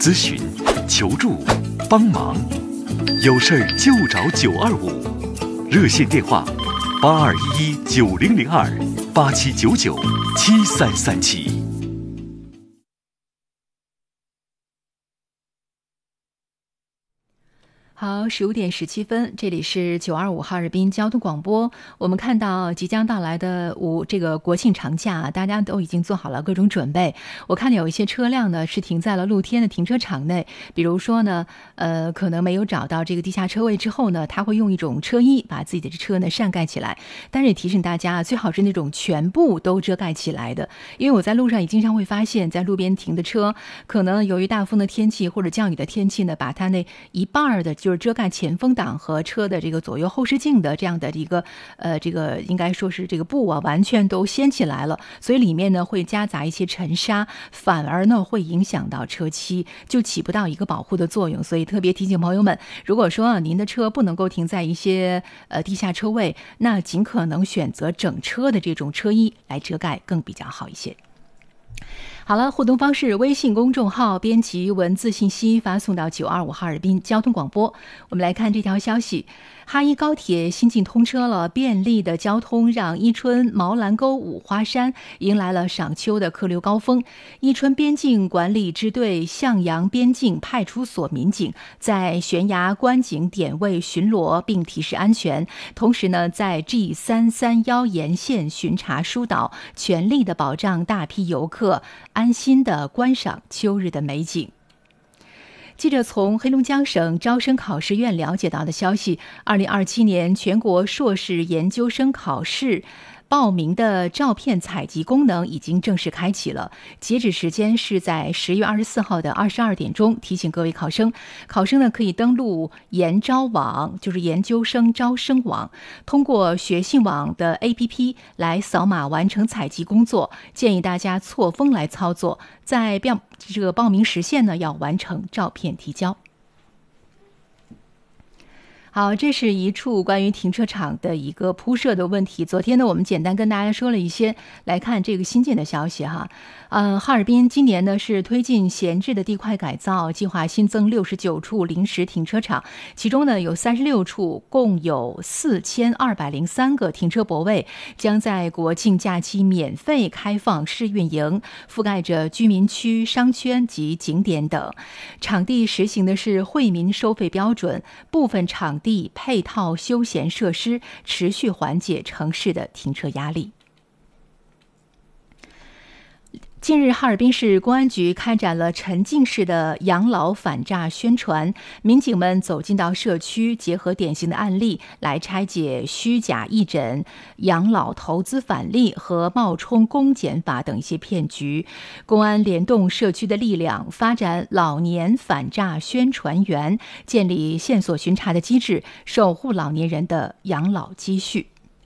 咨询、求助、帮忙，有事儿就找925，热线电话8211-9002-8799-7337。 好，15点17分，这里是925哈尔滨交通广播。我们看到即将到来的这个国庆长假，大家都已经做好了各种准备。我看有一些车辆呢是停在了露天的停车场内，比如说呢，可能没有找到这个地下车位之后呢，他会用一种车衣把自己的车呢扇盖起来。但是也提醒大家，最好是那种全部都遮盖起来的，因为我在路上也经常会发现，在路边停的车，可能由于大风的天气或者降雨的天气呢，把它那一半的就是遮盖前风挡和车的这个左右后视镜的这样的一个这个应该说是这个布啊，完全都掀起来了，所以里面呢会夹杂一些尘沙，反而呢会影响到车漆，就起不到一个保护的作用。所以特别提醒朋友们，如果说您的车不能够停在一些地下车位，那尽可能选择整车的这种车衣来遮盖更比较好一些。好了，互动方式：微信公众号编辑文字信息发送到925哈尔滨交通广播。我们来看这条消息：哈一高铁新近通车了，便利的交通让伊春、毛兰沟、五花山迎来了赏秋的客流高峰。伊春边境管理支队向阳边境派出所民警在悬崖观景点位巡逻并提示安全，同时呢，在 G331沿线巡查疏导，全力的保障大批游客安心的观赏秋日的美景。记者从黑龙江省招生考试院了解到的消息，2027年全国硕士研究生考试报名的照片采集功能已经正式开启了，截止时间是在10月24号的22点钟。提醒各位考生呢可以登录研招网，就是研究生招生网，通过学信网的 APP 来扫码完成采集工作。建议大家错峰来操作，在这个报名时限呢要完成照片提交。好，这是一处关于停车场的一个铺设的问题。昨天呢，我们简单跟大家说了一些，来看这个新进的消息哈。哈尔滨今年呢是推进闲置的地块改造，计划新增69处临时停车场，其中呢有36处，共有4203个停车泊位，将在国庆假期免费开放试运营，覆盖着居民区、商圈及景点等。场地实行的是惠民收费标准，部分场地配套休闲设施，持续缓解城市的停车压力。近日，哈尔滨市公安局开展了沉浸式的养老反诈宣传，民警们走进到社区，结合典型的案例来拆解虚假义诊、养老投资返利和冒充公检法等一些骗局。公安联动社区的力量，发展老年反诈宣传员，建立线索巡查的机制，守护老年人的养老积蓄。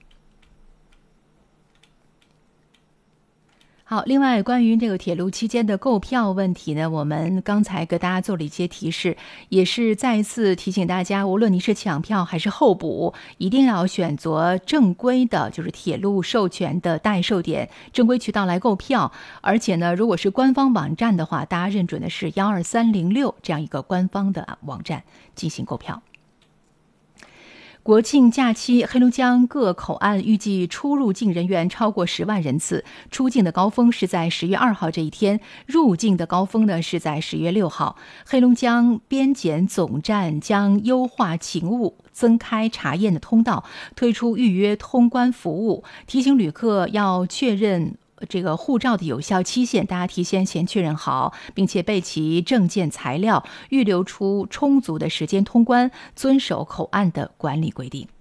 好，另外关于这个铁路期间的购票问题呢，我们刚才给大家做了一些提示，也是再一次提醒大家，无论你是抢票还是候补，一定要选择正规的，就是铁路授权的代售点、正规渠道来购票。而且呢，如果是官方网站的话，大家认准的是12306这样一个官方的网站进行购票。国庆假期，黑龙江各口岸预计出入境人员超过10万人次，出境的高峰是在10月2号这一天，入境的高峰呢是在10月6号。黑龙江边检总站将优化勤务，增开查验的通道，推出预约通关服务，提醒旅客要确认这个护照的有效期限，大家提前先确认好，并且备齐证件材料，预留出充足的时间通关，遵守口岸的管理规定。